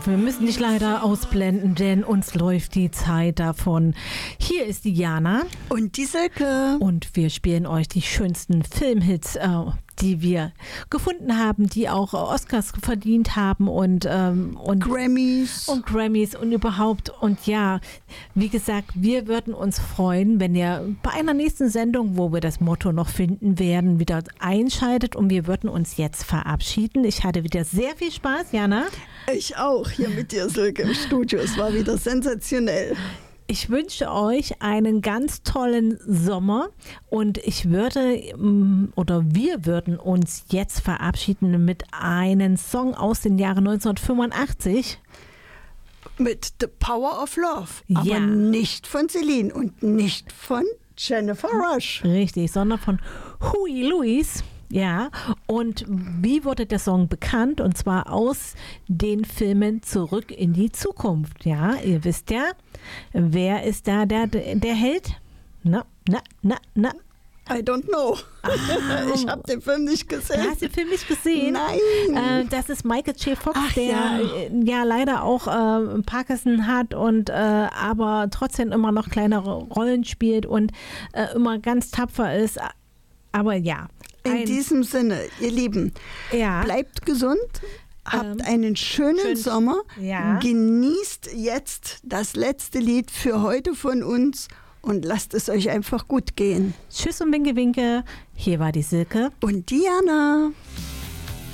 wir müssen dich leider ausblenden, denn uns läuft die Zeit davon. Hier ist die Jana. Und die Silke. Und wir spielen euch die schönsten Filmhits, die wir gefunden haben, die auch Oscars verdient haben und Grammys. Und Grammys und überhaupt. Und ja, wie gesagt, wir würden uns freuen, wenn ihr bei einer nächsten Sendung, wo wir das Motto noch finden werden, wieder einschaltet. Und wir würden uns jetzt verabschieden. Ich hatte wieder sehr viel Spaß, Jana. Ich auch, hier mit dir, Silke, im Studio. Es war wieder sensationell. Ich wünsche euch einen ganz tollen Sommer und wir würden uns jetzt verabschieden mit einem Song aus dem Jahre 1985. Mit The Power of Love, aber Ja. nicht von Celine und nicht von Jennifer Rush. Richtig, sondern von Huey Lewis. Ja, und wie wurde der Song bekannt? Und zwar aus den Filmen Zurück in die Zukunft. Ja, ihr wisst ja, wer ist da der Held? Na. I don't know. Ich habe den Film nicht gesehen. Du hast den Film nicht gesehen? Nein. Das ist Michael J. Fox, Ach, der ja leider auch Parkinson hat und aber trotzdem immer noch kleinere Rollen spielt und immer ganz tapfer ist. Aber ja. In diesem Sinne, ihr Lieben, bleibt gesund, habt einen schönen Sommer, genießt jetzt das letzte Lied für heute von uns und lasst es euch einfach gut gehen. Tschüss und Winke, Winke. Hier war die Silke. Und Diana.